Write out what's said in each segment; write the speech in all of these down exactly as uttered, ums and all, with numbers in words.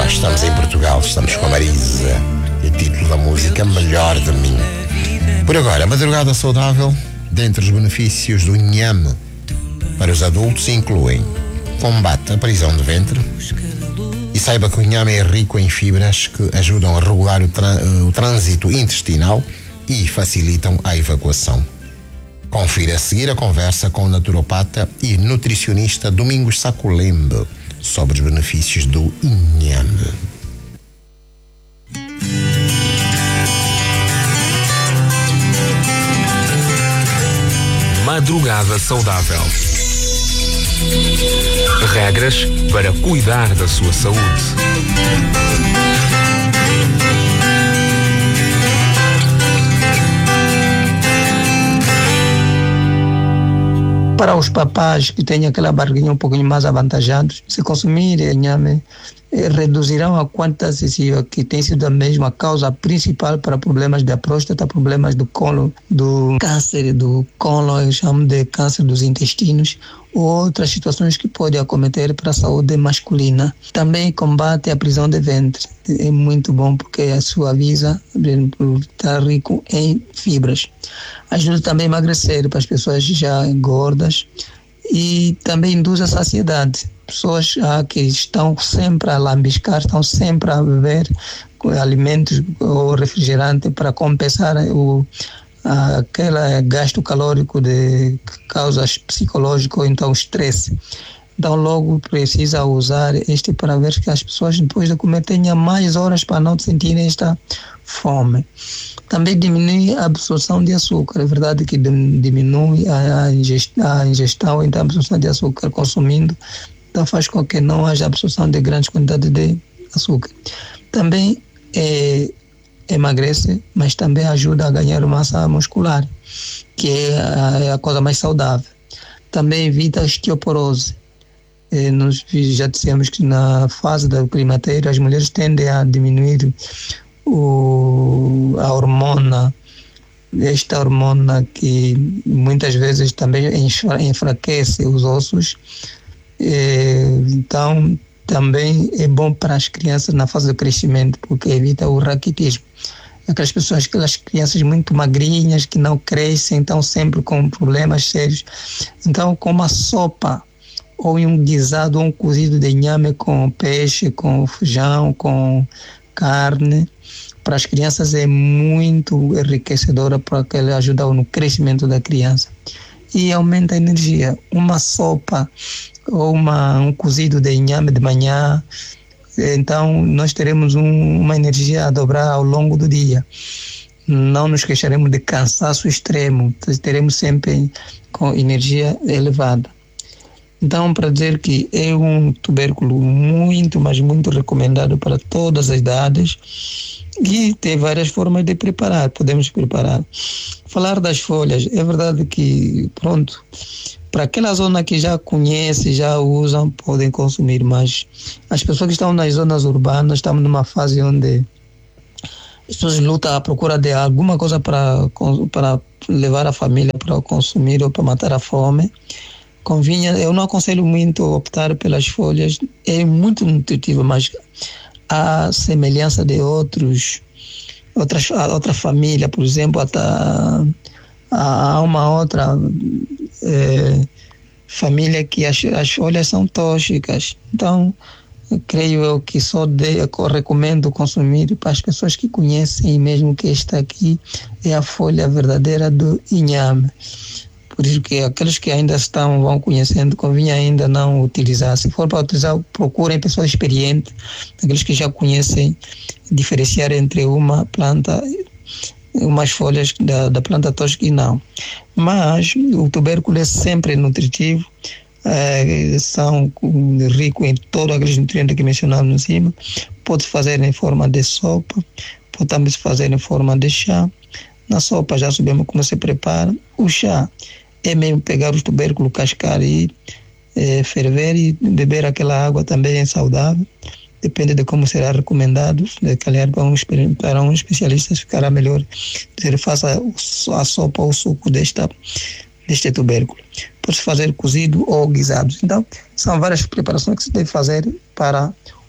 estamos em Portugal, estamos com a Marisa. E o título da música, Melhor de Mim. Por agora, a madrugada saudável, dentre os benefícios do inhame para os adultos, incluem: combate a prisão de ventre. E saiba que o inhame é rico em fibras que ajudam a regular o, tra- o trânsito intestinal e facilitam a evacuação. Confira a seguir a conversa com o naturopata e nutricionista Domingos Sacolembe sobre os benefícios do inhame. Madrugada saudável. Regras para cuidar da sua saúde. Para os papás que têm aquela barriguinha um pouquinho mais avantajados, se consumir inhame, eh, reduzirão a quantidade excessiva, que tem sido a mesma causa principal para problemas da próstata, problemas do colo, do câncer do colo, eu chamo de câncer dos intestinos, ou outras situações que podem acometer para a saúde masculina. Também combate a prisão de ventre. É muito bom porque suaviza, está rico em fibras. Ajuda também a emagrecer para as pessoas já gordas e também induz a saciedade. Pessoas ah, que estão sempre a lambiscar, estão sempre a beber alimentos ou refrigerante para compensar o aquele gasto calórico de causas psicológicas ou então estresse. Então logo precisa usar este para ver que as pessoas depois de comer tenham mais horas para não sentirem esta fome. Também diminui a absorção de açúcar. É verdade que diminui a ingestão, a ingestão então a absorção de açúcar consumindo, então faz com que não haja absorção de grandes quantidades de açúcar. Também é emagrece, mas também ajuda a ganhar massa muscular, que é a, é a coisa mais saudável. Também evita a osteoporose. Eh, nós já dissemos que na fase do climatério as mulheres tendem a diminuir o, a hormona, esta hormona que muitas vezes também enfraquece os ossos. Eh, então também é bom para as crianças na fase do crescimento, porque evita o raquitismo. Aquelas pessoas, aquelas crianças muito magrinhas que não crescem, estão sempre com problemas sérios. Então, com uma sopa, ou em um guisado, ou um cozido de inhame com peixe, com feijão, com carne, para as crianças é muito enriquecedora, porque ela ajuda no crescimento da criança. E aumenta a energia. Uma sopa ou uma, um cozido de inhame de manhã, então nós teremos um, uma energia a dobrar ao longo do dia. Não nos queixaremos de cansaço extremo, teremos sempre com energia elevada. Então, para dizer que é um tubérculo muito, mas muito recomendado para todas as idades, e tem várias formas de preparar, podemos preparar. Falar das folhas, é verdade que, pronto, para aquela zona que já conhece, já usam, podem consumir, mas as pessoas que estão nas zonas urbanas, estamos numa fase onde as pessoas lutam à procura de alguma coisa para, para levar a família para consumir ou para matar a fome. Convinha, eu não aconselho muito optar pelas folhas, é muito nutritivo, mas a semelhança de outros, outras, outra família, por exemplo, até há uma outra é, família que as, as folhas são tóxicas. Então, creio eu que só de, eu recomendo consumir para as pessoas que conhecem, mesmo que esta aqui é a folha verdadeira do inhame. Por isso que aqueles que ainda estão, vão conhecendo, convinha ainda não utilizar. Se for para utilizar, procurem pessoas experientes, aqueles que já conhecem, diferenciar entre uma planta, umas folhas da, da planta tóxica e não. Mas o tubérculo é sempre nutritivo, é, são ricos em todos aqueles nutrientes que mencionamos em cima. Pode fazer em forma de sopa, pode também se fazer em forma de chá. Na sopa já sabemos como se prepara. O chá é mesmo pegar os tubérculos, cascar e é, ferver e beber aquela água, também é saudável. Depende de como será recomendado. De calhar para um, para um especialista ficará melhor dizer, faça a sopa ou o suco desta, deste tubérculo. Pode-se fazer cozido ou guisado. Então, são várias preparações que se deve fazer para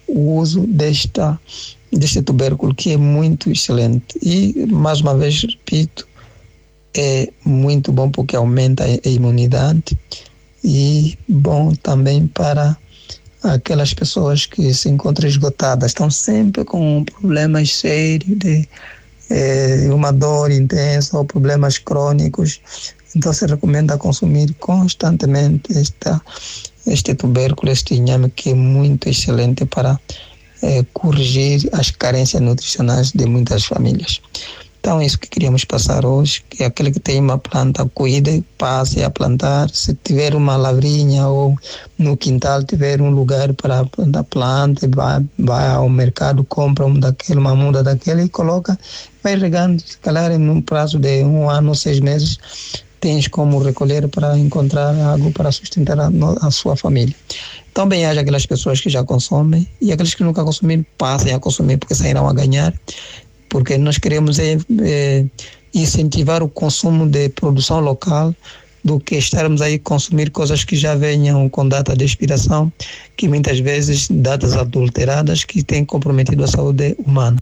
o uso desta, deste tubérculo, que é muito excelente. E, mais uma vez, repito, é muito bom porque aumenta a imunidade e bom também para aquelas pessoas que se encontram esgotadas, estão sempre com problemas sérios de é, uma dor intensa ou problemas crônicos. Então se recomenda consumir constantemente esta, este tubérculo, este inhame, que é muito excelente para é, corrigir as carências nutricionais de muitas famílias. Então é isso que queríamos passar hoje, que aquele que tem uma planta, cuide, passe a plantar. Se tiver uma lavrinha ou no quintal tiver um lugar para plantar planta, vai, vai ao mercado, compra um daquele, uma muda daquele e coloca, vai regando. Se calhar em um prazo de um ano, seis meses, tens como recolher para encontrar água para sustentar a, a sua família. Então bem, haja aquelas pessoas que já consomem e aqueles que nunca consumiram, passem a consumir porque sairão a ganhar. Porque nós queremos é, é, incentivar o consumo de produção local do que estarmos aí consumir coisas que já venham com data de expiração, que muitas vezes datas adulteradas, que têm comprometido a saúde humana.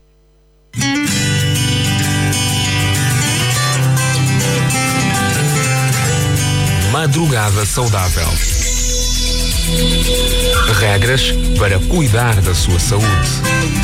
Madrugada saudável. Regras para cuidar da sua saúde.